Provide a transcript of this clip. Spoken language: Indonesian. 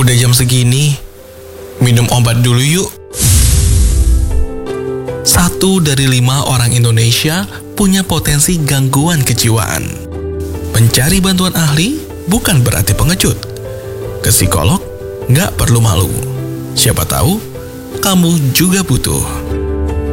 Udah jam segini, minum obat dulu yuk. 1 dari 5 orang Indonesia punya potensi gangguan kejiwaan. Mencari bantuan ahli bukan berarti pengecut. Ke psikolog nggak perlu malu. Siapa tahu kamu juga butuh.